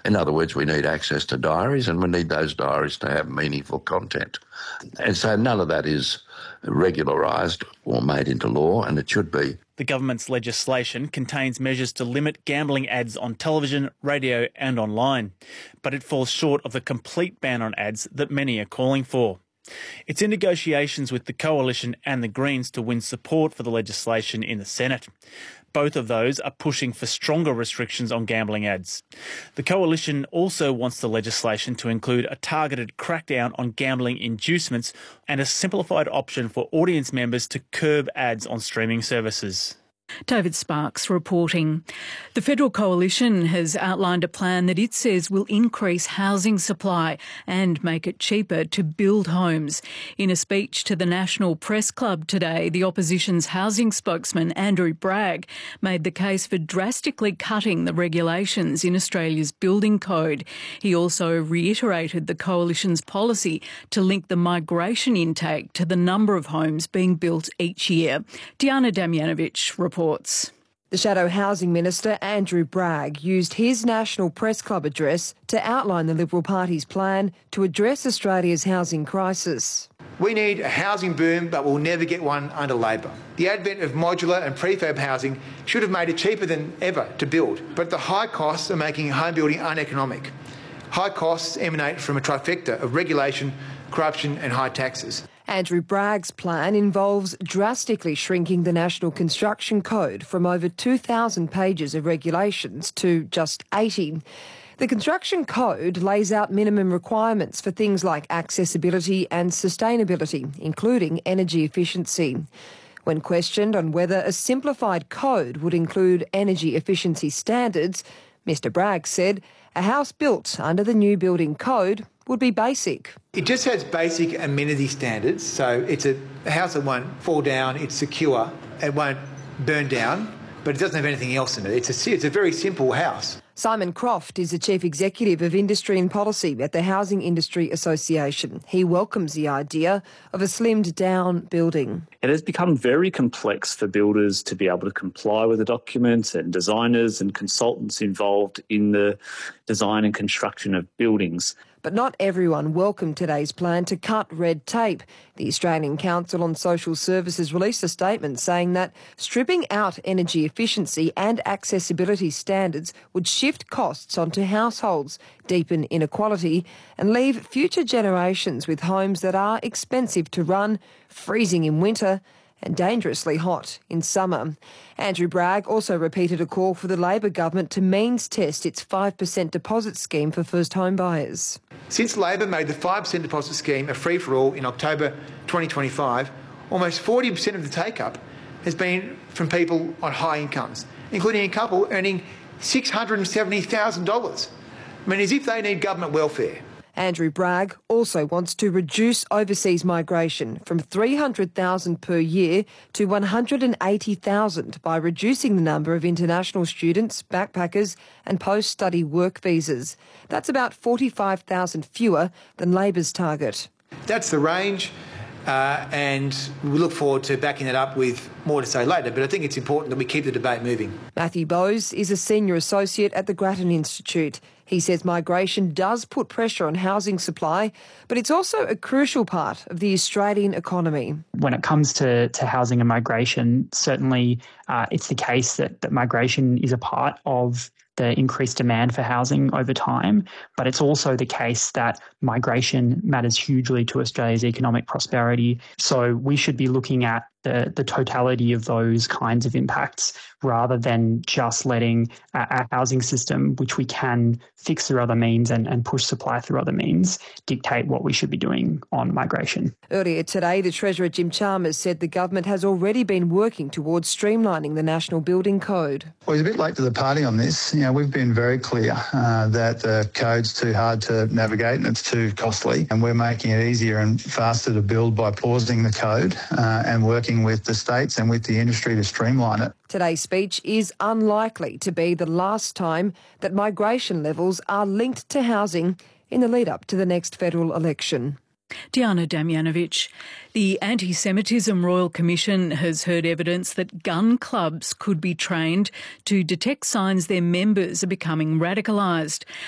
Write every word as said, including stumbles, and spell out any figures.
In other words, we need access to diaries, and we need those diaries to have meaningful content. And so none of that is regularised or made into law, and it should be. The government's legislation contains measures to limit gambling ads on television, radio and online, but it falls short of the complete ban on ads that many are calling for. It's in negotiations with the Coalition and the Greens to win support for the legislation in the Senate. Both of those are pushing for stronger restrictions on gambling ads. The Coalition also wants the legislation to include a targeted crackdown on gambling inducements and a simplified option for audience members to curb ads on streaming services. David Sparks reporting. The Federal Coalition has outlined a plan that it says will increase housing supply and make it cheaper to build homes. In a speech to the National Press Club today, the opposition's housing spokesman Andrew Bragg made the case for drastically cutting the regulations in Australia's building code. He also reiterated the Coalition's policy to link the migration intake to the number of homes being built each year. Diana Damjanovic reports. The Shadow Housing Minister, Andrew Bragg, used his National Press Club address to outline the Liberal Party's plan to address Australia's housing crisis. We need a housing boom, but we'll never get one under Labor. The advent of modular and prefab housing should have made it cheaper than ever to build, but the high costs are making home building uneconomic. High costs emanate from a trifecta of regulation, corruption and high taxes. Andrew Bragg's plan involves drastically shrinking the National Construction Code from over two thousand pages of regulations to just eighty. The Construction Code lays out minimum requirements for things like accessibility and sustainability, including energy efficiency. When questioned on whether a simplified code would include energy efficiency standards, Mister Bragg said a house built under the new building code would be basic. It just has basic amenity standards, so it's a house that won't fall down, it's secure, it won't burn down, but it doesn't have anything else in it. It's a, it's a very simple house. Simon Croft is the Chief Executive of Industry and Policy at the Housing Industry Association. He welcomes the idea of a slimmed-down building. It has become very complex for builders to be able to comply with the documents, and designers and consultants involved in the design and construction of buildings. But not everyone welcomed today's plan to cut red tape. The Australian Council on Social Services released a statement saying that stripping out energy efficiency and accessibility standards would shift costs onto households, deepen inequality and leave future generations with homes that are expensive to run, freezing in winter and dangerously hot in summer. Andrew Bragg also repeated a call for the Labor government to means test its five percent deposit scheme for first home buyers. Since Labor made the five percent deposit scheme a free-for-all in October twenty twenty-five, almost forty percent of the take-up has been from people on high incomes, including a couple earning six hundred seventy thousand dollars. I mean, as if they need government welfare. Andrew Bragg also wants to reduce overseas migration from three hundred thousand per year to one hundred eighty thousand by reducing the number of international students, backpackers and post-study work visas. That's about forty-five thousand fewer than Labor's target. That's the range, uh, and we look forward to backing it up with more to say later, but I think it's important that we keep the debate moving. Matthew Bowes is a senior associate at the Grattan Institute. He says migration does put pressure on housing supply, but it's also a crucial part of the Australian economy. When it comes to, to housing and migration, certainly uh, it's the case that, that migration is a part of the increased demand for housing over time, but it's also the case that migration matters hugely to Australia's economic prosperity. So we should be looking at the, the totality of those kinds of impacts rather than just letting uh, our housing system, which we can fix through other means and, and push supply through other means, dictate what we should be doing on migration. Earlier today, the Treasurer Jim Chalmers said the government has already been working towards streamlining the National Building Code. Well, he's a bit late to the party on this. You know, we've been very clear uh, that the code's too hard to navigate and it's too costly, and we're making it easier and faster to build by pausing the code uh, and working with the states and with the industry to streamline it. Today's speech is unlikely to be the last time that migration levels are linked to housing in the lead-up to the next federal election. Diana Damjanovic. The Anti-Semitism Royal Commission has heard evidence that gun clubs could be trained to detect signs their members are becoming radicalised.